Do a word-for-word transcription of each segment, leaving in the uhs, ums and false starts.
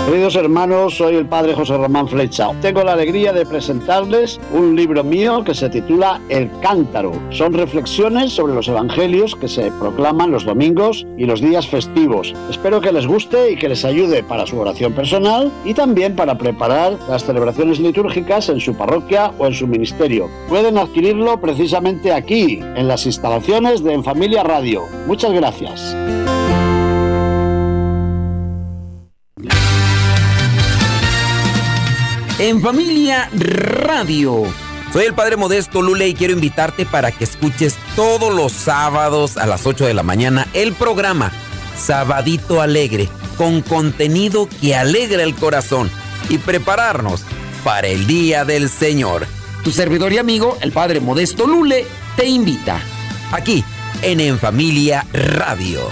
Queridos hermanos, soy el padre José Román Flecha. Tengo la alegría de presentarles un libro mío que se titula El Cántaro. Son reflexiones sobre los evangelios que se proclaman los domingos y los días festivos. Espero que les guste y que les ayude para su oración personal y también para preparar las celebraciones litúrgicas en su parroquia o en su ministerio. Pueden adquirirlo precisamente aquí, en las instalaciones de En Familia Radio. Muchas gracias. En Familia Radio. Soy el Padre Modesto Lule y quiero invitarte para que escuches todos los sábados a las ocho de la mañana el programa Sabadito Alegre, con contenido que alegra el corazón y prepararnos para el Día del Señor. Tu servidor y amigo, el Padre Modesto Lule, te invita aquí en En Familia Radio.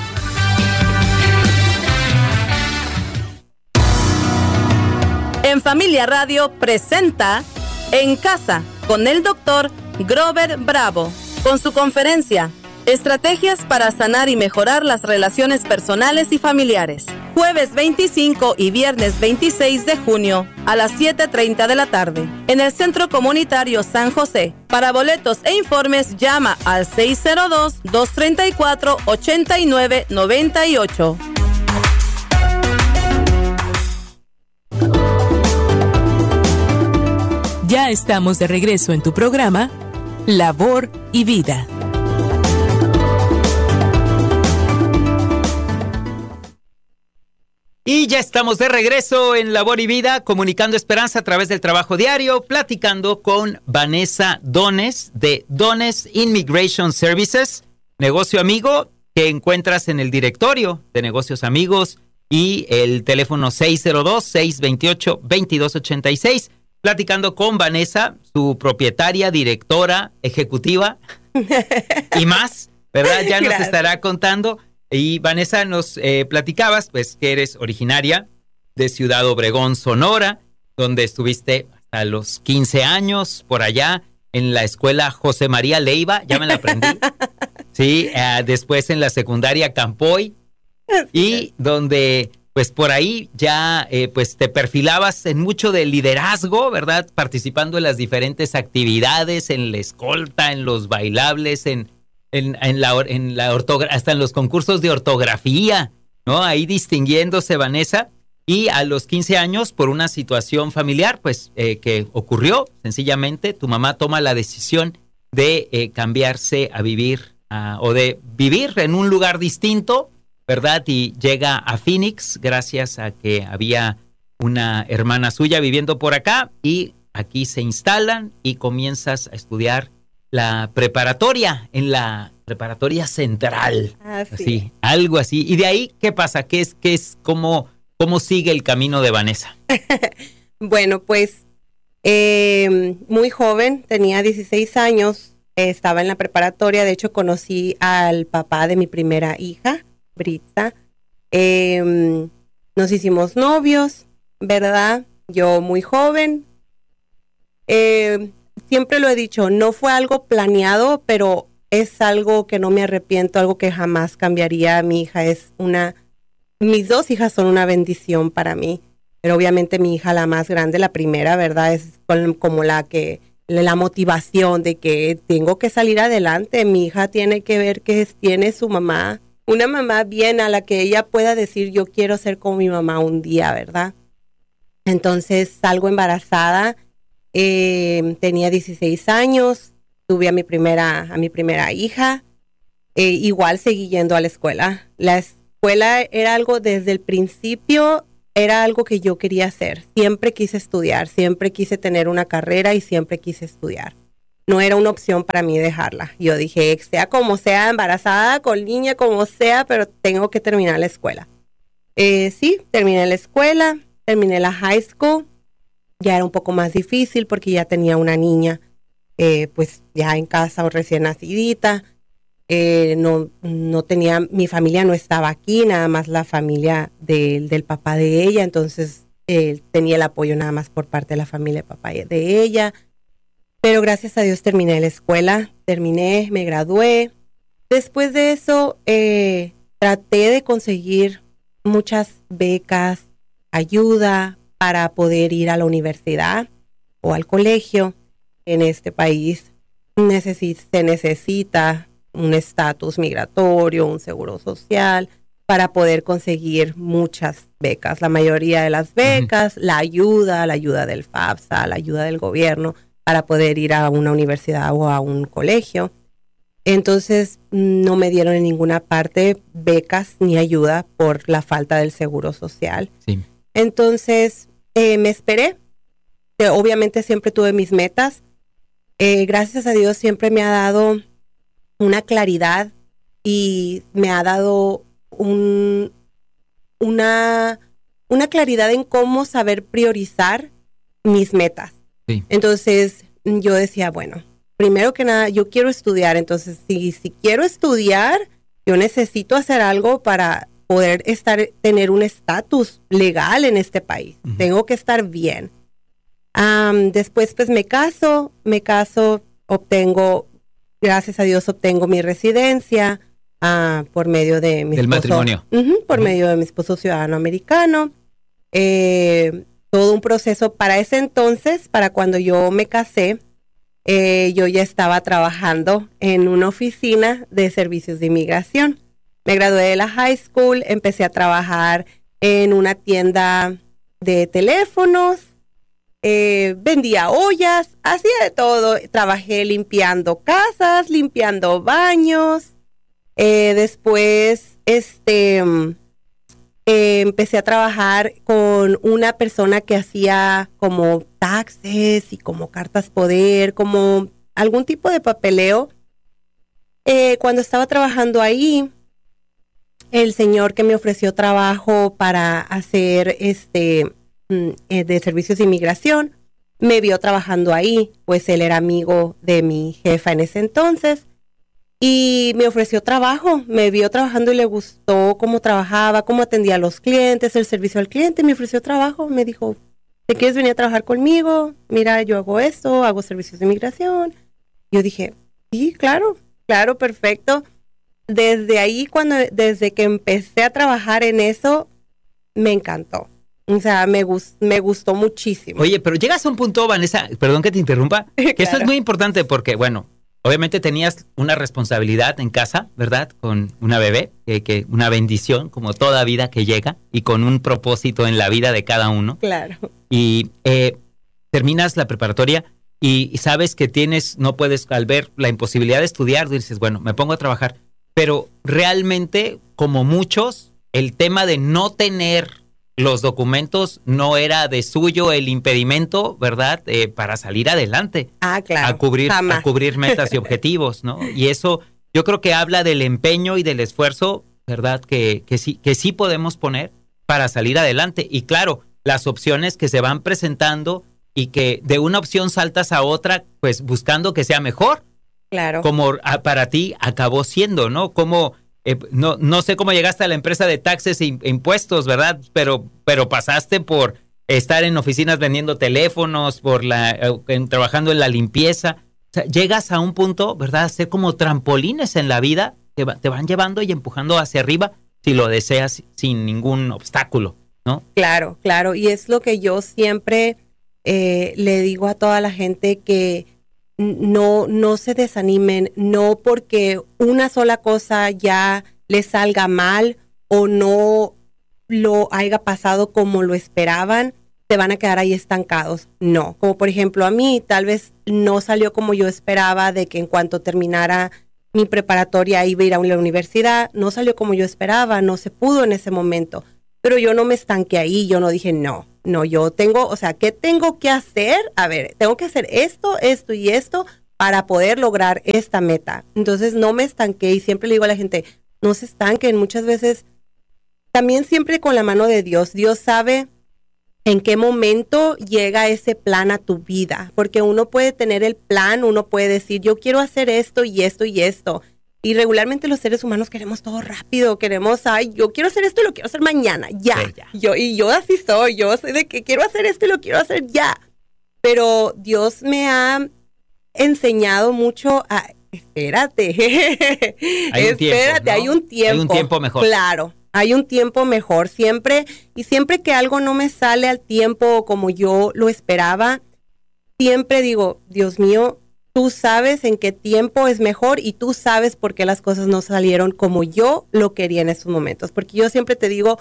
En Familia Radio presenta En Casa con el doctor Grover Bravo, con su conferencia Estrategias para sanar y mejorar las relaciones personales y familiares. Jueves veinticinco y viernes veintiséis de junio a las siete treinta de la tarde en el Centro Comunitario San José. Para boletos e informes llama al seis cero dos, dos tres cuatro, ocho nueve nueve ocho. Ya estamos de regreso en tu programa, Labor y Vida. Y ya estamos de regreso en Labor y Vida, comunicando esperanza a través del trabajo diario, platicando con Vanessa Dones de Dones Immigration Services, negocio amigo que encuentras en el directorio de negocios amigos y el teléfono seis cero dos, seis dos ocho, dos dos ocho seis. Platicando con Vanessa, su propietaria, directora, ejecutiva y más, ¿verdad? Ya nos estará contando. Y Vanessa, nos eh, platicabas, pues, que eres originaria de Ciudad Obregón, Sonora, donde estuviste hasta los quince años, por allá, en la escuela José María Leiva, ya me la aprendí. Sí, eh, después en la secundaria Campoy, y donde... pues por ahí ya eh, pues te perfilabas en mucho de liderazgo, ¿verdad? Participando en las diferentes actividades, en la escolta, en los bailables, en, en, en la, en la ortogra- hasta en los concursos de ortografía, ¿no? Ahí distinguiéndose Vanessa. Y a los quince años, por una situación familiar, pues eh, que ocurrió, sencillamente, tu mamá toma la decisión de eh, cambiarse a vivir uh, o de vivir en un lugar distinto, ¿verdad? Y llega a Phoenix gracias a que había una hermana suya viviendo por acá y aquí se instalan y comienzas a estudiar la preparatoria en la preparatoria central. Ah, sí. Así, algo así. Y de ahí, ¿qué pasa? ¿Qué es, qué es, cómo, cómo sigue el camino de Vanessa? Bueno, pues eh, muy joven, tenía dieciséis años, eh, estaba en la preparatoria, de hecho conocí al papá de mi primera hija, Britza. Eh, nos hicimos novios, ¿verdad? Yo muy joven. Eh, siempre lo he dicho, no fue algo planeado, pero es algo que no me arrepiento, algo que jamás cambiaría. Mi hija es una, mis dos hijas son una bendición para mí, pero obviamente mi hija, la más grande, la primera, ¿verdad? Es como la que, la motivación de que tengo que salir adelante. Mi hija tiene que ver que tiene su mamá, una mamá bien a la que ella pueda decir, yo quiero ser como mi mamá un día, ¿verdad? Entonces salgo embarazada, eh, tenía dieciséis años, tuve a mi primera, a mi primera hija, eh, igual seguí yendo a la escuela. La escuela era algo desde el principio, era algo que yo quería hacer. Siempre quise estudiar, siempre quise tener una carrera y siempre quise estudiar. No era una opción para mí dejarla. Yo dije, sea como sea, embarazada, con niña, como sea, pero tengo que terminar la escuela. Eh, sí, terminé la escuela, terminé la high school. Ya era un poco más difícil porque ya tenía una niña, eh, pues ya en casa, recién nacidita. Eh, no, no tenía, mi familia no estaba aquí, nada más la familia de, del papá de ella. Entonces, eh, tenía el apoyo nada más por parte de la familia de papá de ella. Pero gracias a Dios terminé la escuela, terminé, me gradué. Después de eso, eh, traté de conseguir muchas becas, ayuda para poder ir a la universidad o al colegio. En este país necesi- se necesita un estatus migratorio, un seguro social, para poder conseguir muchas becas. La mayoría de las becas, uh-huh. la ayuda, la ayuda del FAFSA, la ayuda del gobierno, para poder ir a una universidad o a un colegio. Entonces, no me dieron en ninguna parte becas ni ayuda por la falta del seguro social. Sí. Entonces, eh, me esperé. Eh, obviamente siempre tuve mis metas. Eh, gracias a Dios siempre me ha dado una claridad y me ha dado un, una, una claridad en cómo saber priorizar mis metas. Sí. Entonces, yo decía, bueno, primero que nada, yo quiero estudiar. Entonces, si, si quiero estudiar, yo necesito hacer algo para poder estar, tener un estatus legal en este país. Uh-huh. Tengo que estar bien. Um, después, pues, me caso, me caso, obtengo, gracias a Dios, obtengo mi residencia uh, por medio de mi Del esposo. matrimonio. Uh-huh, por uh-huh. medio de mi esposo ciudadano americano. Eh, todo un proceso. Para ese entonces, para cuando yo me casé, eh, yo ya estaba trabajando en una oficina de servicios de inmigración. Me gradué de la high school, empecé a trabajar en una tienda de teléfonos, eh, vendía ollas, hacía de todo. Trabajé limpiando casas, limpiando baños. Eh, después, este... Eh, empecé a trabajar con una persona que hacía como taxes y como cartas poder, como algún tipo de papeleo. Eh, cuando estaba trabajando ahí, el señor que me ofreció trabajo para hacer este eh, de servicios de inmigración, me vio trabajando ahí, pues él era amigo de mi jefa en ese entonces. Y me ofreció trabajo, me vio trabajando y le gustó cómo trabajaba, cómo atendía a los clientes, el servicio al cliente. Me ofreció trabajo, me dijo, ¿te quieres venir a trabajar conmigo? Mira, yo hago esto, hago servicios de inmigración. Yo dije, sí, claro, claro, perfecto. Desde ahí, cuando, desde que empecé a trabajar en eso, me encantó. O sea, me, gust, me gustó muchísimo. Oye, pero llegas a un punto, Vanessa, perdón que te interrumpa, que claro. Eso es muy importante porque, bueno, obviamente tenías una responsabilidad en casa, ¿verdad? Con una bebé, que, que una bendición, como toda vida que llega, y con un propósito en la vida de cada uno. Claro. Y eh, terminas la preparatoria y, y sabes que tienes, no puedes, al ver la imposibilidad de estudiar, dices, bueno, me pongo a trabajar. Pero realmente, como muchos, el tema de no tener los documentos no era de suyo el impedimento, ¿verdad? Eh, para salir adelante. Ah, claro. A cubrir, a cubrir metas y objetivos, ¿no? Y eso yo creo que habla del empeño y del esfuerzo, ¿verdad? Que, que, sí, que sí podemos poner para salir adelante. Y claro, las opciones que se van presentando y que de una opción saltas a otra, pues buscando que sea mejor. Claro. Como a, para ti acabó siendo, ¿no? Como... Eh, no, no sé cómo llegaste a la empresa de taxes e impuestos, ¿verdad? Pero, pero pasaste por estar en oficinas vendiendo teléfonos, por la eh, en, trabajando en la limpieza. O sea, llegas a un punto, ¿verdad? A ser como trampolines en la vida, te, va, te van llevando y empujando hacia arriba si lo deseas sin ningún obstáculo, ¿no? Claro, claro. Y es lo que yo siempre eh, le digo a toda la gente, que No, no se desanimen, no porque una sola cosa ya les salga mal o no lo haya pasado como lo esperaban, se van a quedar ahí estancados. No, como por ejemplo a mí, tal vez no salió como yo esperaba, de que en cuanto terminara mi preparatoria iba a ir a la universidad, no salió como yo esperaba, no se pudo en ese momento, pero yo no me estanqué ahí, yo no dije no. No, yo tengo, o sea, ¿qué tengo que hacer? A ver, tengo que hacer esto, esto y esto para poder lograr esta meta. Entonces no me estanqué y siempre le digo a la gente, no se estanquen. Muchas veces, también siempre con la mano de Dios. Dios sabe en qué momento llega ese plan a tu vida. Porque uno puede tener el plan, uno puede decir, yo quiero hacer esto y esto y esto. Y regularmente los seres humanos queremos todo rápido, queremos, ay, yo quiero hacer esto y lo quiero hacer mañana, ya. Sí, ya. Yo, y yo así soy, yo soy de que quiero hacer esto y lo quiero hacer ya. Pero Dios me ha enseñado mucho a, espérate, hay un espérate, tiempo, ¿no? hay un tiempo. Hay un tiempo mejor. Claro, Hay un tiempo mejor siempre, y siempre que algo no me sale al tiempo como yo lo esperaba, siempre digo, Dios mío, tú sabes en qué tiempo es mejor y tú sabes por qué las cosas no salieron como yo lo quería en estos momentos. Porque yo siempre te digo,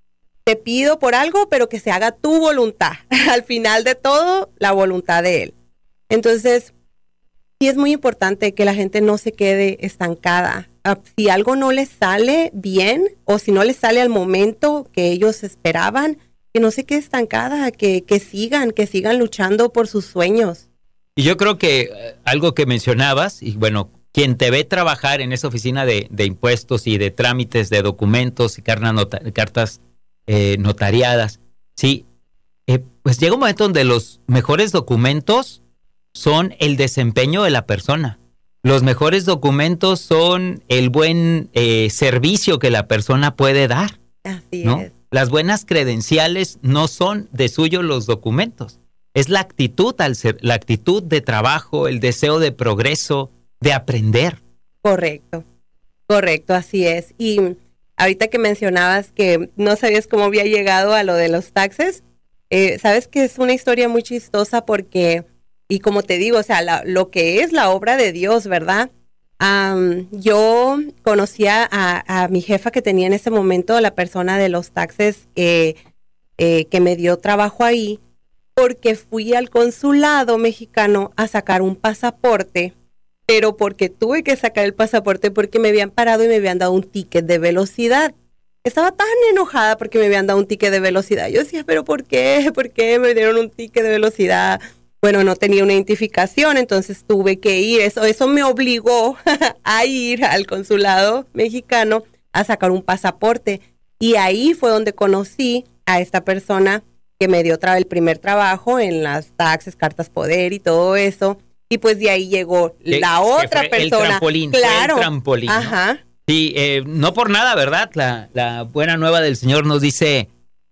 te pido por algo, pero que se haga tu voluntad. Al final de todo, la voluntad de Él. Entonces, sí es muy importante que la gente no se quede estancada. Si algo no les sale bien o si no les sale al momento que ellos esperaban, que no se quede estancada, que, que sigan, que sigan luchando por sus sueños. Y yo creo que eh, algo que mencionabas, y bueno, quien te ve trabajar en esa oficina de, de impuestos y de trámites de documentos y cartas, nota, cartas eh, notariadas, sí, eh, pues llega un momento donde los mejores documentos son el desempeño de la persona. Los mejores documentos son el buen eh, servicio que la persona puede dar. Así ¿no? es. Las buenas credenciales no son de suyo los documentos. Es la actitud al ser, la actitud de trabajo, el deseo de progreso, de aprender. Correcto, correcto, así es. Y ahorita que mencionabas que no sabías cómo había llegado a lo de los taxes, eh, sabes que es una historia muy chistosa porque, y como te digo, o sea, la, lo que es la obra de Dios, ¿verdad? Um, yo conocía a, a mi jefa que tenía en ese momento, la persona de los taxes eh, eh, que me dio trabajo ahí, porque fui al consulado mexicano a sacar un pasaporte, pero porque tuve que sacar el pasaporte porque me habían parado y me habían dado un ticket de velocidad. Estaba tan enojada porque me habían dado un ticket de velocidad. Yo decía, ¿pero por qué? ¿Por qué me dieron un ticket de velocidad? Bueno, no tenía una identificación, entonces tuve que ir. Eso, eso me obligó a ir al consulado mexicano a sacar un pasaporte. Y ahí fue donde conocí a esta persona que me dio tra- el primer trabajo en las taxes, cartas poder y todo eso. Y pues de ahí llegó Que, la que otra fue persona. El trampolín, claro. Fue el trampolín. ¿no? Ajá. Sí, eh, no por nada, ¿verdad? La, la buena nueva del Señor nos dice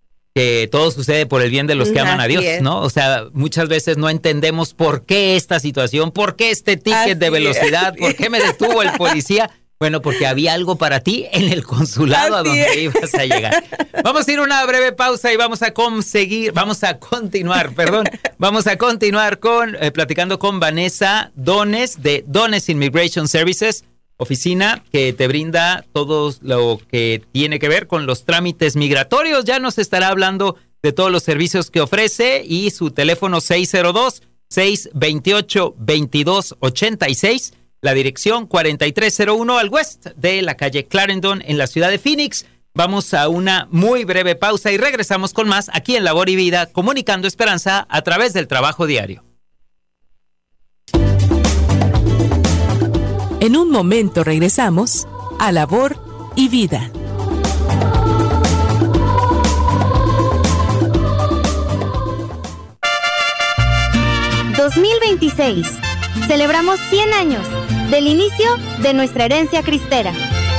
que todo sucede por el bien de los que aman a Dios, es. ¿no? O sea, muchas veces no entendemos por qué esta situación, por qué este ticket Así de velocidad, es. por qué me detuvo el policía. Bueno, porque había algo para ti en el consulado Así a donde es. ibas a llegar. Vamos a ir a una breve pausa y vamos a conseguir, vamos a continuar, perdón, vamos a continuar con, eh, platicando con Vanessa Dones de Dones Immigration Services, oficina que te brinda todo lo que tiene que ver con los trámites migratorios. Ya nos estará hablando de todos los servicios que ofrece y su teléfono seis cero dos, seis dos ocho, dos dos ocho seis, la dirección cuarenta y tres cero uno al west de la calle Clarendon en la ciudad de Phoenix. Vamos a una muy breve pausa y regresamos con más aquí en Labor y Vida, comunicando esperanza a través del trabajo diario. En un momento regresamos a Labor y Vida. dos mil veintiséis. Celebramos cien años del inicio de nuestra herencia cristera.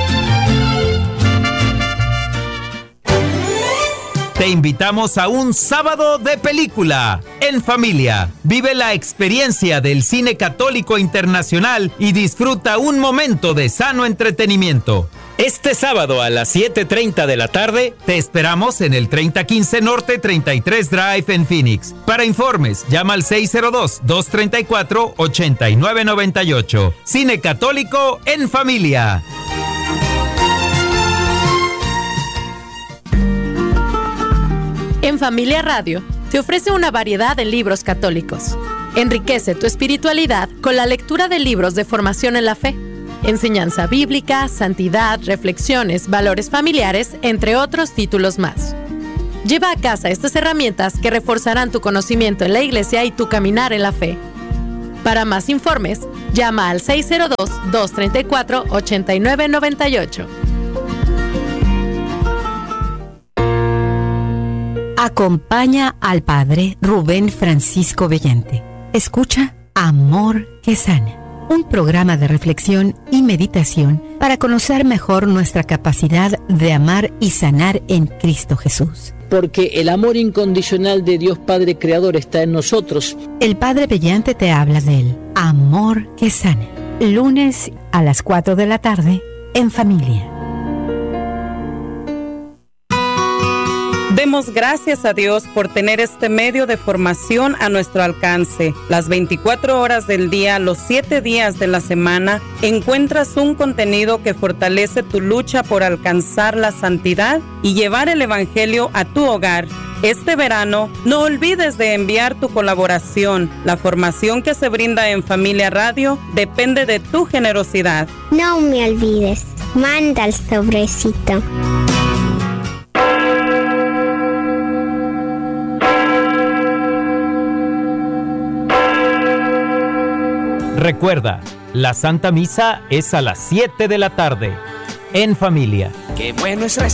Te invitamos a un sábado de película en familia. Vive la experiencia del cine católico internacional y disfruta un momento de sano entretenimiento. Este sábado a las siete treinta de la tarde te esperamos en el treinta quince Norte treinta y tres Drive en Phoenix. Para informes, llama al seis cero dos, dos tres cuatro, ocho nueve nueve ocho. Cine católico en familia. En Familia Radio te ofrece una variedad de libros católicos. Enriquece tu espiritualidad con la lectura de libros de formación en la fe, enseñanza bíblica, santidad, reflexiones, valores familiares, entre otros títulos más. Lleva a casa estas herramientas que reforzarán tu conocimiento en la iglesia y tu caminar en la fe. Para más informes, llama al seis cero dos, dos tres cuatro, ocho nueve nueve ocho. Acompaña al Padre Rubén Francisco Bellante. Escucha Amor que Sana, un programa de reflexión y meditación para conocer mejor nuestra capacidad de amar y sanar en Cristo Jesús. Porque el amor incondicional de Dios Padre Creador está en nosotros. El Padre Bellante te habla del Amor que Sana, lunes a las cuatro de la tarde en familia. Demos gracias a Dios por tener este medio de formación a nuestro alcance. Las veinticuatro horas del día, los siete días de la semana, encuentras un contenido que fortalece tu lucha por alcanzar la santidad y llevar el Evangelio a tu hogar. Este verano, no olvides de enviar tu colaboración. La formación que se brinda en Familia Radio depende de tu generosidad. No me olvides, manda el sobrecito. Recuerda, la Santa Misa es a las siete de la tarde, en familia. Qué bueno es recibir